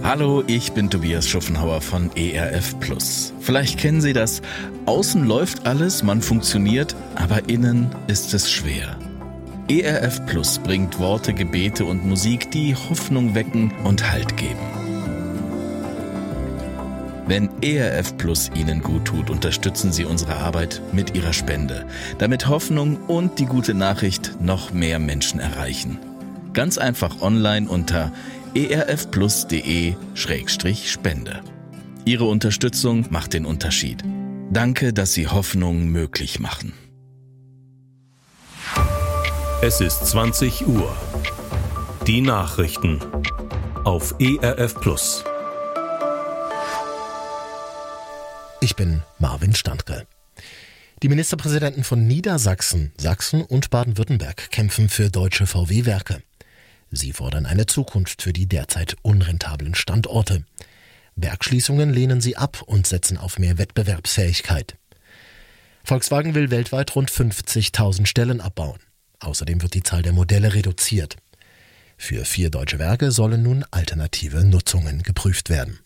Hallo, ich bin Tobias Schuffenhauer von ERF+. Vielleicht kennen Sie das. Außen läuft alles, man funktioniert, aber innen ist es schwer. ERF+ bringt Worte, Gebete und Musik, die Hoffnung wecken und Halt geben. Wenn ERF+ Ihnen gut tut, unterstützen Sie unsere Arbeit mit Ihrer Spende, damit Hoffnung und die gute Nachricht noch mehr Menschen erreichen. Ganz einfach online unter erfplus.de/spende. Ihre Unterstützung macht den Unterschied. Danke, dass Sie Hoffnung möglich machen. Es ist 20 Uhr. Die Nachrichten auf ERF+. Ich bin Marvin Standke. Die Ministerpräsidenten von Niedersachsen, Sachsen und Baden-Württemberg kämpfen für deutsche VW-Werke. Sie fordern eine Zukunft für die derzeit unrentablen Standorte. Werksschließungen lehnen sie ab und setzen auf mehr Wettbewerbsfähigkeit. Volkswagen will weltweit rund 50.000 Stellen abbauen. Außerdem wird die Zahl der Modelle reduziert. Für 4 deutsche Werke sollen nun alternative Nutzungen geprüft werden.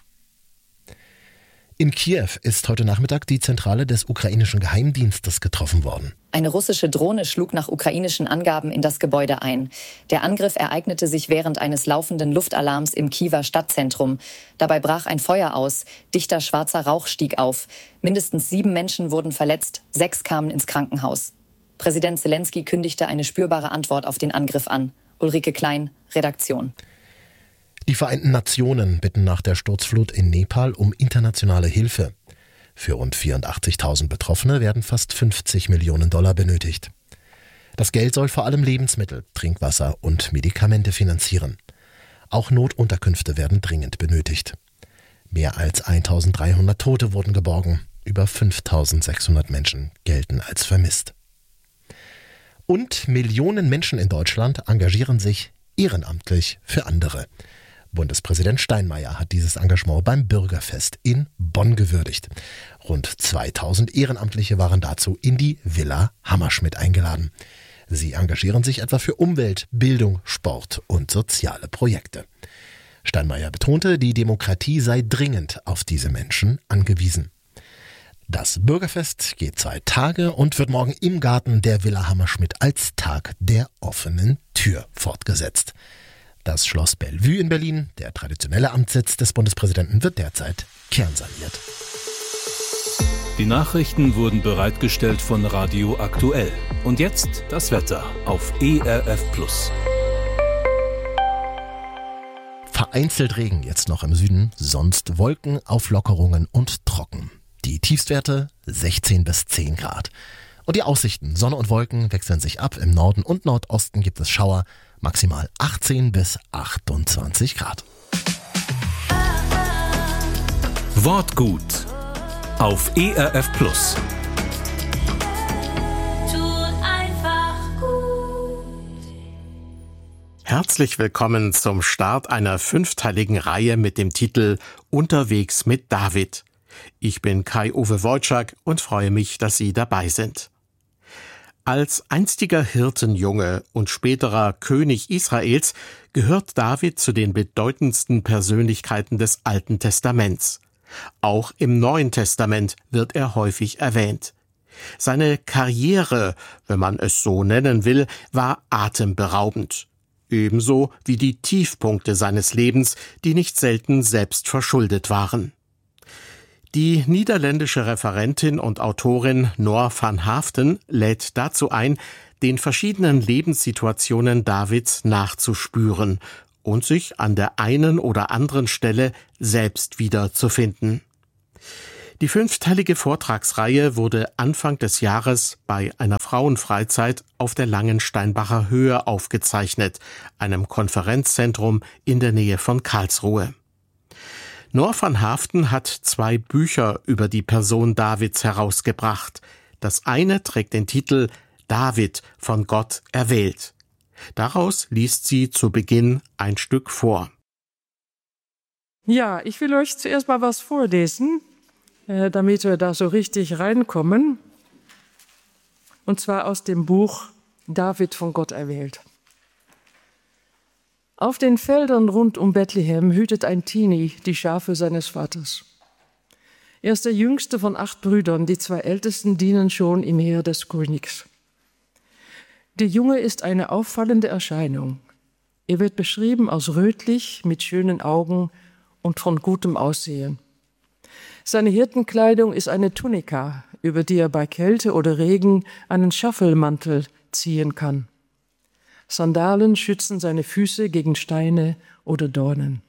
In Kiew ist heute Nachmittag die Zentrale des ukrainischen Geheimdienstes getroffen worden. Eine russische Drohne schlug nach ukrainischen Angaben in das Gebäude ein. Der Angriff ereignete sich während eines laufenden Luftalarms im Kiewer Stadtzentrum. Dabei brach ein Feuer aus. Dichter schwarzer Rauch stieg auf. Mindestens 7 Menschen wurden verletzt, 6 kamen ins Krankenhaus. Präsident Zelensky kündigte eine spürbare Antwort auf den Angriff an. Ulrike Klein, Redaktion. Die Vereinten Nationen bitten nach der Sturzflut in Nepal um internationale Hilfe. Für rund 84.000 Betroffene werden fast $50 Millionen benötigt. Das Geld soll vor allem Lebensmittel, Trinkwasser und Medikamente finanzieren. Auch Notunterkünfte werden dringend benötigt. Mehr als 1.300 Tote wurden geborgen. Über 5.600 Menschen gelten als vermisst. Und Millionen Menschen in Deutschland engagieren sich ehrenamtlich für andere. Bundespräsident Steinmeier hat dieses Engagement beim Bürgerfest in Bonn gewürdigt. Rund 2000 Ehrenamtliche waren dazu in die Villa Hammerschmidt eingeladen. Sie engagieren sich etwa für Umwelt, Bildung, Sport und soziale Projekte. Steinmeier betonte, die Demokratie sei dringend auf diese Menschen angewiesen. Das Bürgerfest geht 2 Tage und wird morgen im Garten der Villa Hammerschmidt als Tag der offenen Tür fortgesetzt. Das Schloss Bellevue in Berlin, der traditionelle Amtssitz des Bundespräsidenten, wird derzeit kernsaniert. Die Nachrichten wurden bereitgestellt von Radio Aktuell. Und jetzt das Wetter auf ERF+. Vereinzelt Regen jetzt noch im Süden, sonst Wolken, Auflockerungen und trocken. Die Tiefstwerte 16 bis 10 Grad. Und die Aussichten, Sonne und Wolken wechseln sich ab. Im Norden und Nordosten gibt es Schauer, maximal 18 bis 28 Grad. Wortgut auf ERF+. Herzlich willkommen zum Start einer 5-teiligen Reihe mit dem Titel Unterwegs mit David. Ich bin Kai-Uwe Wojczak und freue mich, dass Sie dabei sind. Als einstiger Hirtenjunge und späterer König Israels gehört David zu den bedeutendsten Persönlichkeiten des Alten Testaments. Auch im Neuen Testament wird er häufig erwähnt. Seine Karriere, wenn man es so nennen will, war atemberaubend. Ebenso wie die Tiefpunkte seines Lebens, die nicht selten selbst verschuldet waren. Die niederländische Referentin und Autorin Noor van Haften lädt dazu ein, den verschiedenen Lebenssituationen Davids nachzuspüren und sich an der einen oder anderen Stelle selbst wiederzufinden. Die 5-teilige Vortragsreihe wurde Anfang des Jahres bei einer Frauenfreizeit auf der Langensteinbacher Höhe aufgezeichnet, einem Konferenzzentrum in der Nähe von Karlsruhe. Noor van Haften hat 2 Bücher über die Person Davids herausgebracht. Das eine trägt den Titel »David, von Gott erwählt«. Daraus liest sie zu Beginn ein Stück vor. Ja, ich will euch zuerst mal was vorlesen, damit wir da so richtig reinkommen. Und zwar aus dem Buch »David, von Gott erwählt«. Auf den Feldern rund um Bethlehem hütet ein Teenie die Schafe seines Vaters. Er ist der jüngste von 8 Brüdern, die 2 Ältesten dienen schon im Heer des Königs. Der Junge ist eine auffallende Erscheinung. Er wird beschrieben als rötlich, mit schönen Augen und von gutem Aussehen. Seine Hirtenkleidung ist eine Tunika, über die er bei Kälte oder Regen einen Schaffelmantel ziehen kann. Sandalen schützen seine Füße gegen Steine oder Dornen.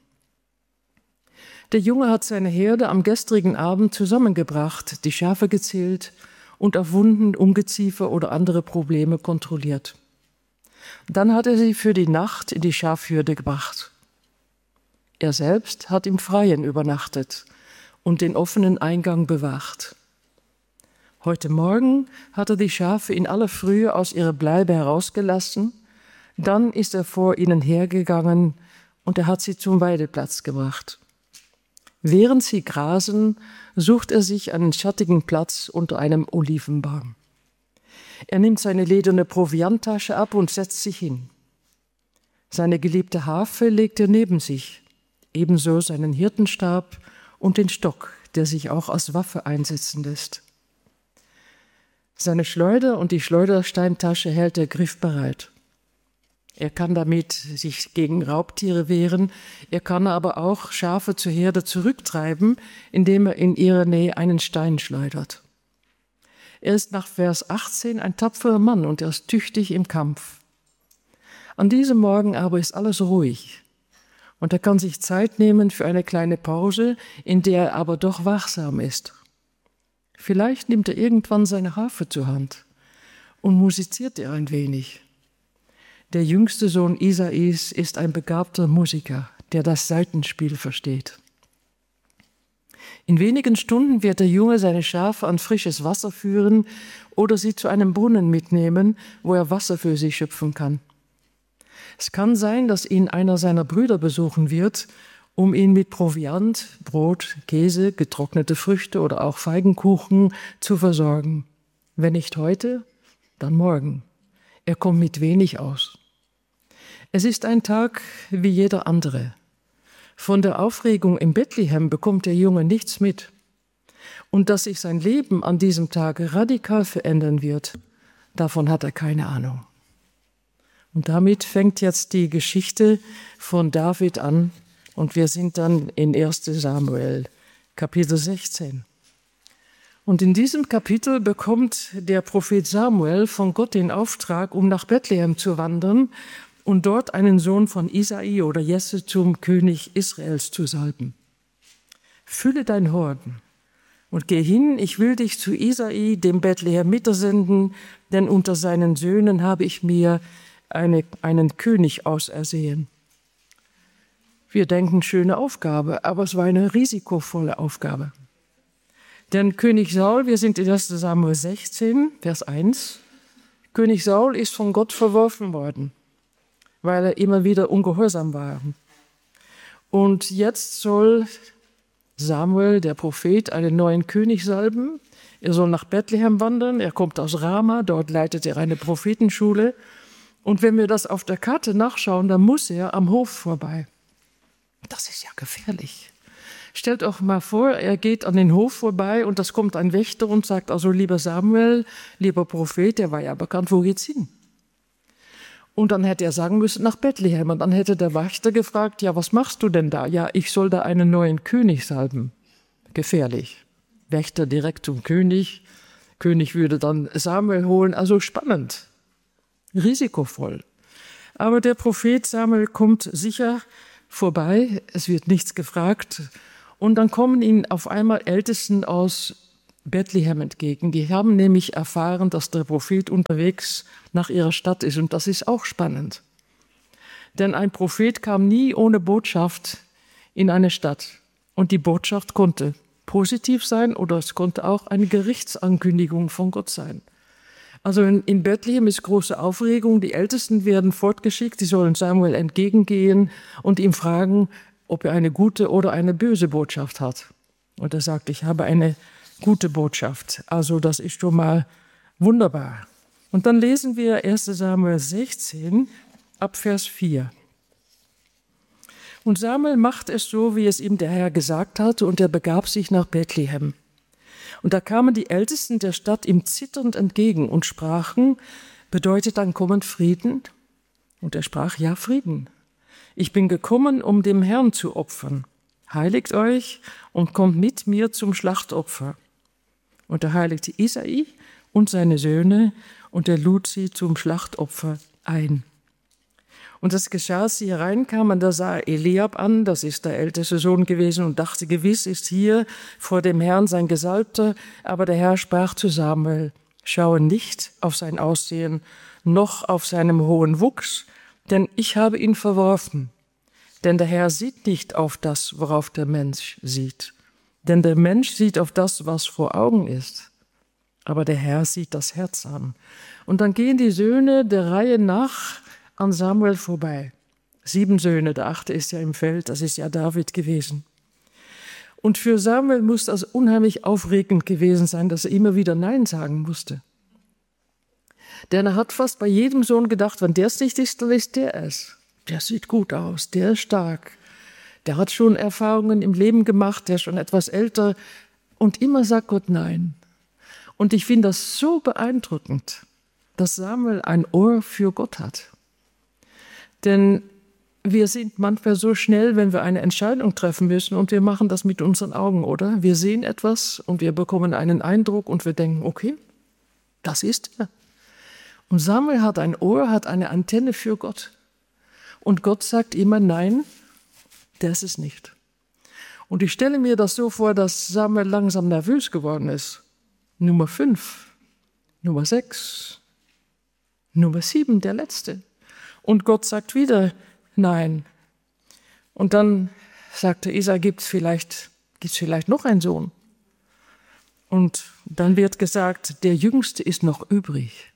Der Junge hat seine Herde am gestrigen Abend zusammengebracht, die Schafe gezählt und auf Wunden, Ungeziefer oder andere Probleme kontrolliert. Dann hat er sie für die Nacht in die Schafhürde gebracht. Er selbst hat im Freien übernachtet und den offenen Eingang bewacht. Heute Morgen hat er die Schafe in aller Frühe aus ihrer Bleibe herausgelassen. Dann ist er vor ihnen hergegangen und er hat sie zum Weideplatz gebracht. Während sie grasen, sucht er sich einen schattigen Platz unter einem Olivenbaum. Er nimmt seine lederne Provianttasche ab und setzt sich hin. Seine geliebte Harfe legt er neben sich, ebenso seinen Hirtenstab und den Stock, der sich auch als Waffe einsetzen lässt. Seine Schleuder und die Schleudersteintasche hält er griffbereit. Er kann damit sich gegen Raubtiere wehren, er kann aber auch Schafe zur Herde zurücktreiben, indem er in ihrer Nähe einen Stein schleudert. Er ist nach Vers 18 ein tapferer Mann und er ist tüchtig im Kampf. An diesem Morgen aber ist alles ruhig und er kann sich Zeit nehmen für eine kleine Pause, in der er aber doch wachsam ist. Vielleicht nimmt er irgendwann seine Harfe zur Hand und musiziert er ein wenig. Der jüngste Sohn Isais ist ein begabter Musiker, der das Saitenspiel versteht. In wenigen Stunden wird der Junge seine Schafe an frisches Wasser führen oder sie zu einem Brunnen mitnehmen, wo er Wasser für sie schöpfen kann. Es kann sein, dass ihn einer seiner Brüder besuchen wird, um ihn mit Proviant, Brot, Käse, getrocknete Früchte oder auch Feigenkuchen zu versorgen. Wenn nicht heute, dann morgen. Er kommt mit wenig aus. Es ist ein Tag wie jeder andere. Von der Aufregung in Bethlehem bekommt der Junge nichts mit. Und dass sich sein Leben an diesem Tag radikal verändern wird, davon hat er keine Ahnung. Und damit fängt jetzt die Geschichte von David an und wir sind dann in 1. Samuel, Kapitel 16. Und in diesem Kapitel bekommt der Prophet Samuel von Gott den Auftrag, um nach Bethlehem zu wandern und dort einen Sohn von Isai oder Jesse zum König Israels zu salben. Fülle dein Horn und geh hin, ich will dich zu Isai, dem Bethlehemiter, senden, denn unter seinen Söhnen habe ich mir einen König ausersehen. Wir denken, schöne Aufgabe, aber es war eine risikovolle Aufgabe. Denn König Saul, wir sind in 1. Samuel 16, Vers 1, König Saul ist von Gott verworfen worden, weil er immer wieder ungehorsam war. Und jetzt soll Samuel, der Prophet, einen neuen König salben. Er soll nach Bethlehem wandern, er kommt aus Rama, dort leitet er eine Prophetenschule. Und wenn wir das auf der Karte nachschauen, dann muss er am Hof vorbei. Das ist ja gefährlich. Stellt euch mal vor, er geht an den Hof vorbei und es kommt ein Wächter und sagt, also lieber Samuel, lieber Prophet, der war ja bekannt, wo geht's hin? Und dann hätte er sagen müssen, nach Bethlehem. Und dann hätte der Wächter gefragt, ja, was machst du denn da? Ja, ich soll da einen neuen König salben. Gefährlich. Wächter direkt zum König. König würde dann Samuel holen. Also spannend. Risikovoll. Aber der Prophet Samuel kommt sicher vorbei. Es wird nichts gefragt. Und dann kommen ihnen auf einmal Ältesten aus Bethlehem entgegen. Die haben nämlich erfahren, dass der Prophet unterwegs nach ihrer Stadt ist. Und das ist auch spannend. Denn ein Prophet kam nie ohne Botschaft in eine Stadt. Und die Botschaft konnte positiv sein oder es konnte auch eine Gerichtsankündigung von Gott sein. Also in Bethlehem ist große Aufregung. Die Ältesten werden fortgeschickt. Sie sollen Samuel entgegengehen und ihm fragen, ob er eine gute oder eine böse Botschaft hat. Und er sagt, ich habe eine gute Botschaft. Also das ist schon mal wunderbar. Und dann lesen wir 1. Samuel 16 ab Vers 4. Und Samuel macht es so, wie es ihm der Herr gesagt hatte, und er begab sich nach Bethlehem. Und da kamen die Ältesten der Stadt ihm zitternd entgegen und sprachen, bedeutet dann kommend Frieden? Und er sprach, ja, Frieden. Ich bin gekommen, um dem Herrn zu opfern. Heiligt euch und kommt mit mir zum Schlachtopfer. Und er heiligte Isai und seine Söhne, und er lud sie zum Schlachtopfer ein. Und es geschah, als sie hereinkamen, da sah er Eliab an, das ist der älteste Sohn gewesen, und dachte, gewiss ist hier vor dem Herrn sein Gesalbter. Aber der Herr sprach zu Samuel, schaue nicht auf sein Aussehen, noch auf seinem hohen Wuchs, denn ich habe ihn verworfen. Denn der Herr sieht nicht auf das, worauf der Mensch sieht. Denn der Mensch sieht auf das, was vor Augen ist. Aber der Herr sieht das Herz an. Und dann gehen die Söhne der Reihe nach an Samuel vorbei. 7 Söhne, der 8. ist ja im Feld, das ist ja David gewesen. Und für Samuel muss das unheimlich aufregend gewesen sein, dass er immer wieder Nein sagen musste. Denn er hat fast bei jedem Sohn gedacht, wenn der es nicht ist, dann ist der es. Der sieht gut aus, der ist stark. Der hat schon Erfahrungen im Leben gemacht, der ist schon etwas älter. Und immer sagt Gott Nein. Und ich finde das so beeindruckend, dass Samuel ein Ohr für Gott hat. Denn wir sind manchmal so schnell, wenn wir eine Entscheidung treffen müssen, und wir machen das mit unseren Augen, oder? Wir sehen etwas und wir bekommen einen Eindruck und wir denken, okay, das ist er. Und Samuel hat ein Ohr, hat eine Antenne für Gott. Und Gott sagt immer, nein, der ist es nicht. Und ich stelle mir das so vor, dass Samuel langsam nervös geworden ist. Nummer 5, Nummer 6, Nummer 7, der letzte. Und Gott sagt wieder, nein. Und dann sagte Isai, gibt's vielleicht noch einen Sohn? Und dann wird gesagt, der Jüngste ist noch übrig.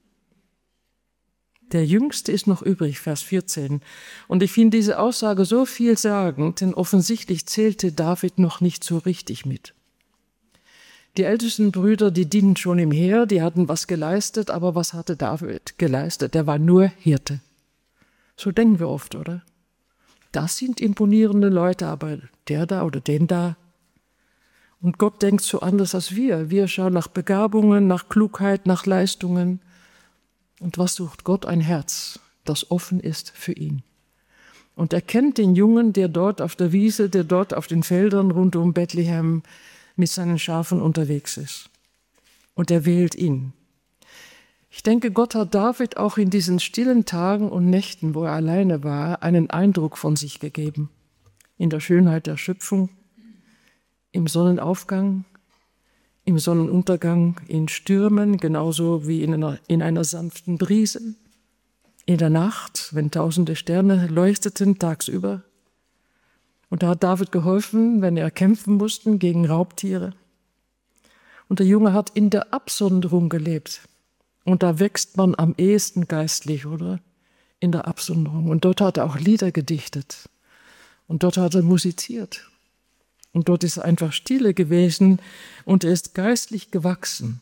Der Jüngste ist noch übrig, Vers 14. Und ich finde diese Aussage so vielsagend, denn offensichtlich zählte David noch nicht so richtig mit. Die ältesten Brüder, die dienen schon im Heer, die hatten was geleistet, aber was hatte David geleistet? Der war nur Hirte. So denken wir oft, oder? Das sind imponierende Leute, aber der da oder den da. Und Gott denkt so anders als wir. Wir schauen nach Begabungen, nach Klugheit, nach Leistungen. Und was sucht Gott? Ein Herz, das offen ist für ihn. Und er kennt den Jungen, der dort auf der Wiese, der dort auf den Feldern rund um Bethlehem mit seinen Schafen unterwegs ist. Und er wählt ihn. Ich denke, Gott hat David auch in diesen stillen Tagen und Nächten, wo er alleine war, einen Eindruck von sich gegeben. In der Schönheit der Schöpfung, im Sonnenaufgang, im Sonnenuntergang, in Stürmen, genauso wie in einer sanften Brise, in der Nacht, wenn tausende Sterne leuchteten tagsüber. Und da hat David geholfen, wenn er kämpfen musste gegen Raubtiere. Und der Junge hat in der Absonderung gelebt. Und da wächst man am ehesten geistlich, oder? In der Absonderung. Und dort hat er auch Lieder gedichtet. Und dort hat er musiziert. Und dort ist er einfach stille gewesen und er ist geistlich gewachsen.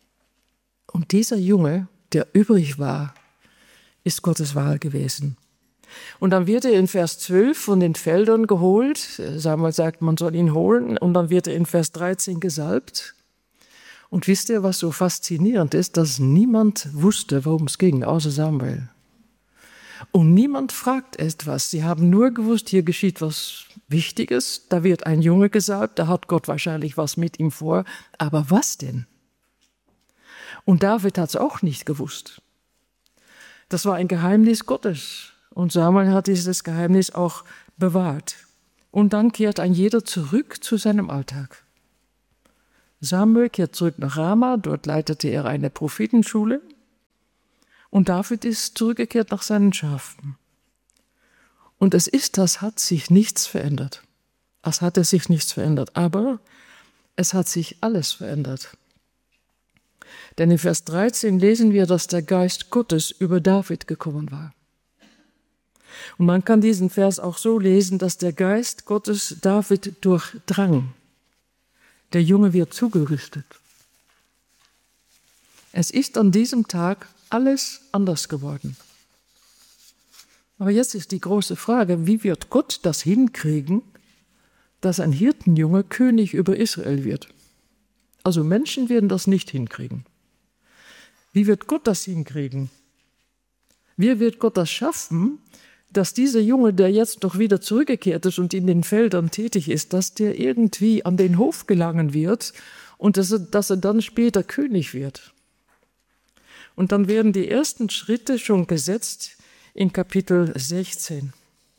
Und dieser Junge, der übrig war, ist Gottes Wahl gewesen. Und dann wird er in Vers 12 von den Feldern geholt. Samuel sagt, man soll ihn holen. Und dann wird er in Vers 13 gesalbt. Und wisst ihr, was so faszinierend ist? Dass niemand wusste, worum es ging, außer Samuel. Und niemand fragt etwas. Sie haben nur gewusst, hier geschieht was Wichtiges. Da wird ein Junge gesalbt, da hat Gott wahrscheinlich was mit ihm vor. Aber was denn? Und David hat es auch nicht gewusst. Das war ein Geheimnis Gottes. Und Samuel hat dieses Geheimnis auch bewahrt. Und dann kehrt ein jeder zurück zu seinem Alltag. Samuel kehrt zurück nach Rama, dort leitete er eine Prophetenschule. Und David ist zurückgekehrt nach seinen Schafen. Und das hat sich nichts verändert. Es hatte sich nichts verändert, aber es hat sich alles verändert. Denn in Vers 13 lesen wir, dass der Geist Gottes über David gekommen war. Und man kann diesen Vers auch so lesen, dass der Geist Gottes David durchdrang. Der Junge wird zugerüstet. Es ist an diesem Tag alles anders geworden. Aber jetzt ist die große Frage, wie wird Gott das hinkriegen, dass ein Hirtenjunge König über Israel wird? Also Menschen werden das nicht hinkriegen. Wie wird Gott das hinkriegen? Wie wird Gott das schaffen, dass dieser Junge, der jetzt doch wieder zurückgekehrt ist und in den Feldern tätig ist, dass der irgendwie an den Hof gelangen wird und dass er dann später König wird? Und dann werden die ersten Schritte schon gesetzt in Kapitel 16.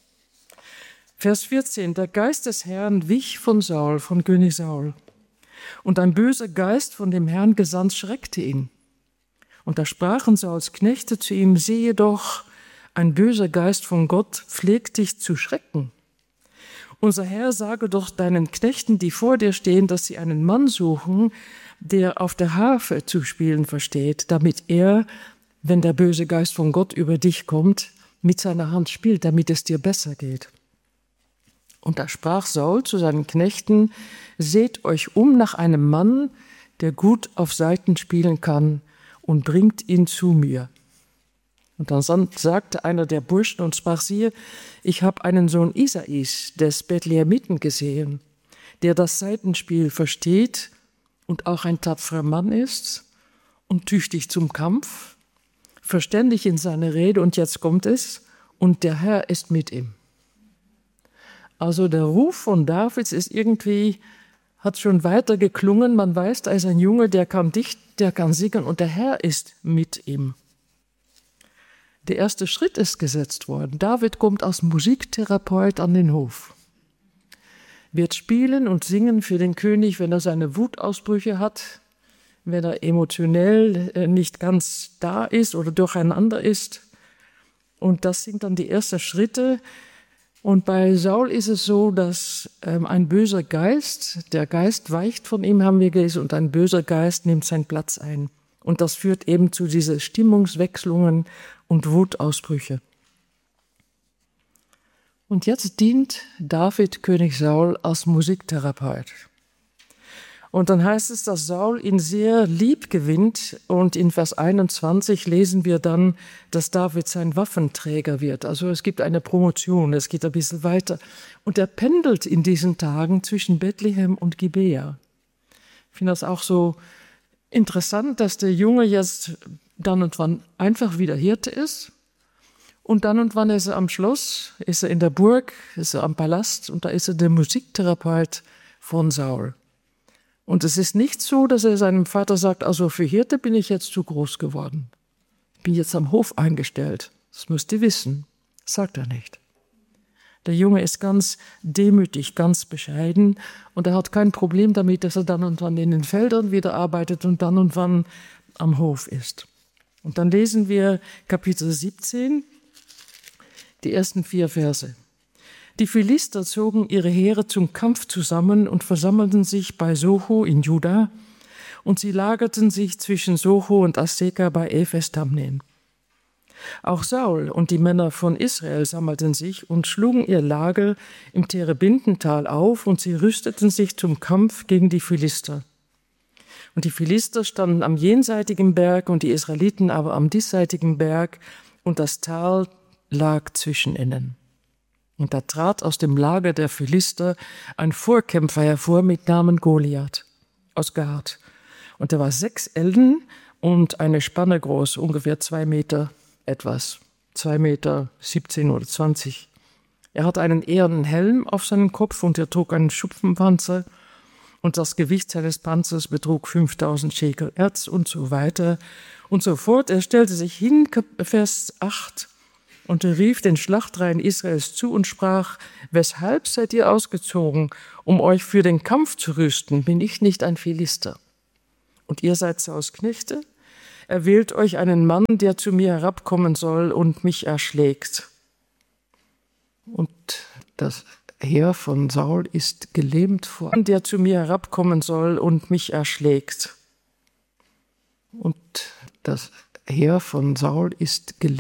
Vers 14, der Geist des Herrn wich von Saul, von König Saul. Und ein böser Geist von dem Herrn gesandt schreckte ihn. Und da sprachen Sauls Knechte zu ihm, siehe doch, ein böser Geist von Gott pflegt dich zu schrecken. Unser Herr sage doch deinen Knechten, die vor dir stehen, dass sie einen Mann suchen, der auf der Harfe zu spielen versteht, damit er, wenn der böse Geist von Gott über dich kommt, mit seiner Hand spielt, damit es dir besser geht. Und da sprach Saul zu seinen Knechten, seht euch um nach einem Mann, der gut auf Saiten spielen kann, und bringt ihn zu mir. Und dann sagte einer der Burschen und sprach, siehe, ich habe einen Sohn Isais des Bethlehemiten gesehen, der das Saitenspiel versteht und auch ein tapferer Mann ist und tüchtig zum Kampf, verständig in seiner Rede, und jetzt kommt es, und der Herr ist mit ihm. Also der Ruf von Davids ist irgendwie, hat schon weiter geklungen, man weiß, da ist ein Junge, der kann dichten, der kann singen und der Herr ist mit ihm. Der erste Schritt ist gesetzt worden. David kommt als Musiktherapeut an den Hof, wird spielen und singen für den König, wenn er seine Wutausbrüche hat, wenn er emotionell nicht ganz da ist oder durcheinander ist. Und das sind dann die ersten Schritte. Und bei Saul ist es so, dass ein böser Geist, der Geist weicht von ihm, haben wir gelesen, und ein böser Geist nimmt seinen Platz ein. Und das führt eben zu diesen Stimmungswechslungen und Wutausbrüche. Und jetzt dient David König Saul als Musiktherapeut. Und dann heißt es, dass Saul ihn sehr lieb gewinnt, und in Vers 21 lesen wir dann, dass David sein Waffenträger wird. Also es gibt eine Promotion, es geht ein bisschen weiter. Und er pendelt in diesen Tagen zwischen Bethlehem und Gibea. Ich finde das auch so interessant, dass der Junge jetzt dann und wann einfach wieder Hirte ist. Und dann und wann ist er am Schloss, ist er in der Burg, ist er am Palast, und da ist er der Musiktherapeut von Saul. Und es ist nicht so, dass er seinem Vater sagt, also für Hirte bin ich jetzt zu groß geworden. Ich bin jetzt am Hof eingestellt. Das müsst ihr wissen. Das sagt er nicht. Der Junge ist ganz demütig, ganz bescheiden, und er hat kein Problem damit, dass er dann und wann in den Feldern wieder arbeitet und dann und wann am Hof ist. Und dann lesen wir Kapitel 17, die ersten 4 Verse. Die Philister zogen ihre Heere zum Kampf zusammen und versammelten sich bei Socho in Juda, und sie lagerten sich zwischen Socho und Azeka bei Ephes-Damnen. Auch Saul und die Männer von Israel sammelten sich und schlugen ihr Lager im Terebintental auf, und sie rüsteten sich zum Kampf gegen die Philister. Und die Philister standen am jenseitigen Berg und die Israeliten aber am diesseitigen Berg, und das Tal lag zwischen ihnen. Und da trat aus dem Lager der Philister ein Vorkämpfer hervor mit Namen Goliath aus Gat. Und er war 6 Ellen und eine Spanne groß, ungefähr 2 Meter etwas, 2,17 Meter oder 20. Er hatte einen ehernen Helm auf seinem Kopf, und er trug einen Schupfenpanzer, und das Gewicht seines Panzers betrug 5000 Schekel Erz und so weiter und so fort. Er stellte sich hin, Vers 8, und er rief den Schlachtreihen Israels zu und sprach, weshalb seid ihr ausgezogen, um euch für den Kampf zu rüsten? Bin ich nicht ein Philister? Und ihr seid Sauls Knechte? Erwählt euch einen Mann, der zu mir herabkommen soll und mich erschlägt. Und das Heer von Saul ist gelähmt vor, der zu mir herabkommen soll und mich erschlägt. Und das Heer von Saul ist gelähmt